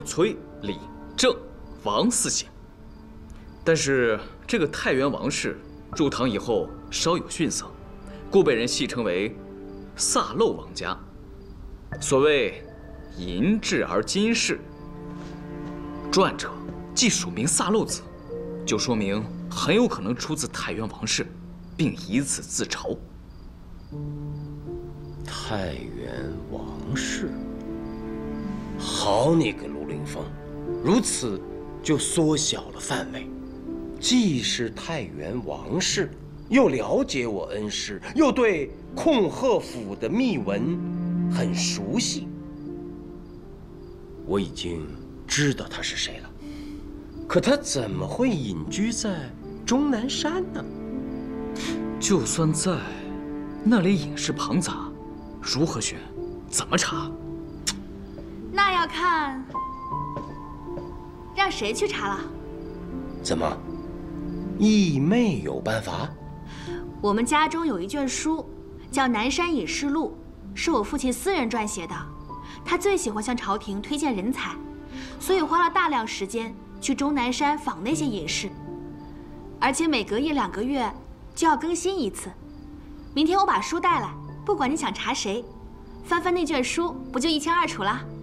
崔、李、郑、王四姓。但是这个太原王氏入唐以后稍有逊色，故被人戏称为萨漏王家。所谓淫质而今世，传者既署名萨漏子，就说明很有可能出自太原王氏，并以此自嘲。 太原王氏，好你个卢凌风，如此就缩小了范围。既是太原王氏，又了解我恩师，又对控鹤府的秘闻很熟悉，我已经知道他是谁了。可他怎么会隐居在终南山呢？ 就算在，那里隐士庞杂，如何选？怎么查？ 那要看让谁去查了。 怎么，义妹有办法？ 我们家中有一卷书，叫《南山隐士录》，是我父亲私人撰写的。他最喜欢向朝廷推荐人才，所以花了大量时间去终南山访那些隐士，而且每隔1、2个月就要更新一次。明天我把书带来，不管你想查谁，翻翻那卷书，不就一清二楚了？